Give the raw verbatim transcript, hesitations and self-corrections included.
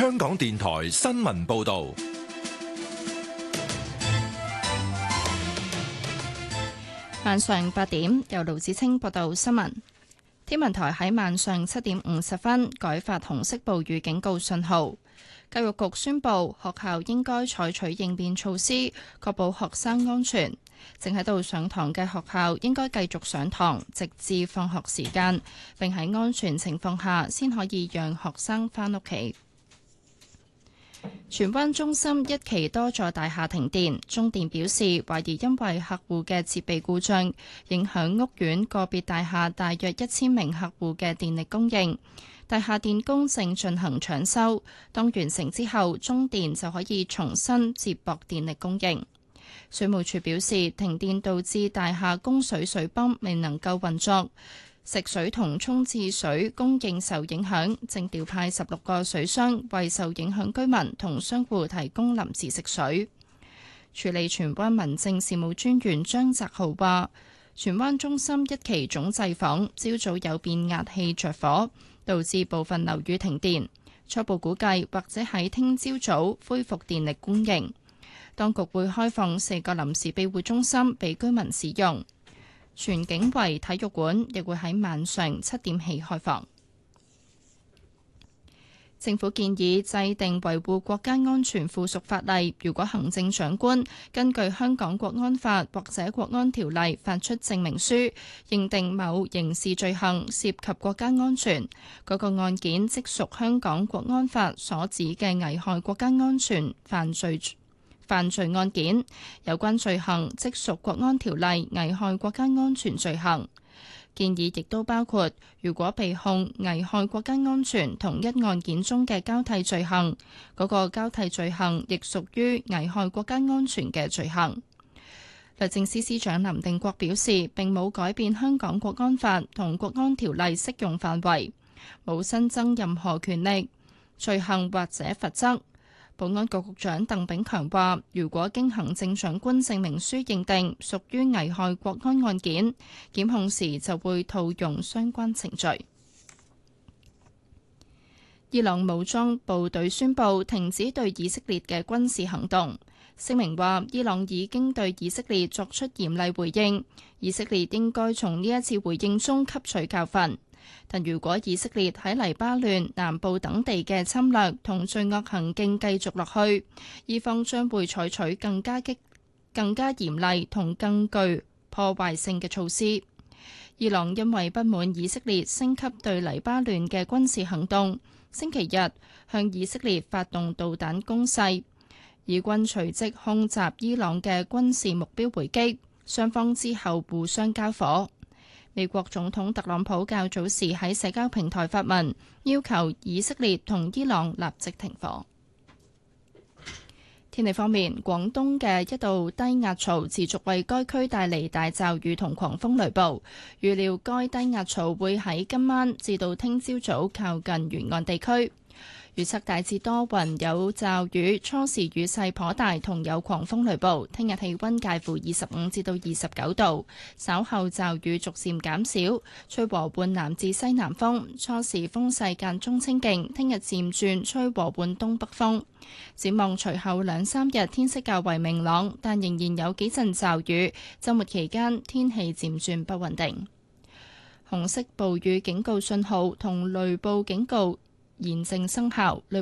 香港電台新聞報道。 晚上八點，由盧子清報道新聞。天文台喺晚上七點五十分改發紅色暴雨警告信號。教育局宣布，學校應該採取應變措施，確保學生安全。正喺度上堂嘅學校應該繼續上堂，直至放學時間，並喺安全情況下先可以讓學生返屋企。荃灣中心一期多座大廈停電，中電表示懷疑因為客戶嘅設備故障，影響屋苑個別大廈大約一千名客戶嘅電力供應。大廈電工正進行搶修，當完成之後，中電就可以重新接駁電力供應。水務署表示，停電導致大廈供水水泵未能夠運作，食水同沖廁水供應受影響，正調派十六個水箱為受影響居民同商戶提供臨時食水。處理荃灣民政事務專員張澤豪話，荃灣中心一期總掣房朝早有變壓器着火，導致部分樓宇停電，初步估計或者喺聽朝早恢復電力供應。當局會開放四個臨時庇護中心俾居民使用。荃景圍體育館亦會喺晚上七點起開放。政府建議制定維護國家安全附屬法例，如果行政長官根據香港國安法或者國安條例發出證明書，認定某刑事罪行涉及國家安全，嗰個案件即屬香港國安法所指嘅危害國家安全犯罪犯罪案件，有關罪行即屬國安條例危害國家安全罪行。建議亦都包括，如果被控危害國家安全同一案件中嘅交替罪行，嗰、那個交替罪行亦屬於危害國家安全嘅罪行。律政司司長林定國表示，並冇改變香港國安法同國安條例適用範圍，冇新增任何權力、罪行或者罰則。保安局局長鄧炳強話，如果經行政長官證明書認定屬於危害國安案件，檢控時就會套用相關程序。伊朗武裝部隊宣布停止對以色列嘅軍事行動。聲明話，伊朗已經對以色列作出嚴厲回應，以色列應該從呢一次回應中吸取教訓。但如果以色列喺黎巴嫩南部等地嘅侵略同罪惡行徑繼續落去，伊方將會採取更加激、更加嚴厲同更具破壞性嘅措施。伊朗因為不滿以色列升級對黎巴嫩嘅軍事行動，星期日向以色列發動導彈攻勢，以軍隨即空襲伊朗嘅軍事目標回擊，雙方之後互相交火。美國總統特朗普較早時喺社交平台發文，要求以色列同伊朗立即停火。天氣方面，廣東嘅一道低壓槽持續為該區帶嚟大驟雨同狂風雷暴，預料該低壓槽會喺今晚至到聽朝早靠近沿岸地區。預測大致多雲有驟雨，初時雨勢頗大，同有狂風雷暴。聽日氣溫介乎二十五至到二十九度，稍後驟雨逐漸減少，吹和緩南至西南風，初時風勢間中清勁。聽日漸轉吹和緩東北風。展望隨後兩三日天色較為明朗，但仍然有幾陣驟雨。週末期間天氣漸轉不穩定。紅色暴雨警告信號同雷暴警告現正生效。雷